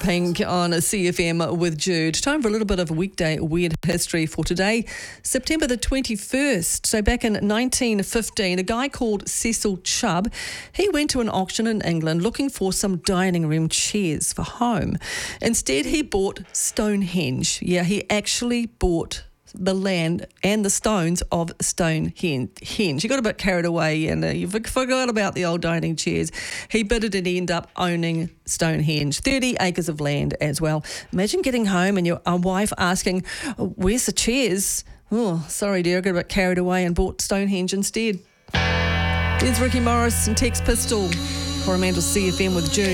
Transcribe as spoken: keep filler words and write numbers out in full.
Pink on C F M with Jude. Time for a little bit of weekday weird history for today, September the twenty-first. So back in nineteen fifteen, a guy called Cecil Chubb, he went to an auction in England looking for some dining room chairs for home. Instead, he bought Stonehenge. Yeah, he actually bought the land and the stones of Stonehenge. He got a bit carried away and uh, you forgot about the old dining chairs. He bidded and he ended up owning Stonehenge, thirty acres of land as well. Imagine getting home and your uh, wife asking, where's the chairs? Oh, sorry dear, I got a bit carried away and bought Stonehenge instead. There's Ricky Morris and Tex Pistol. Coromandel C F M with Jude.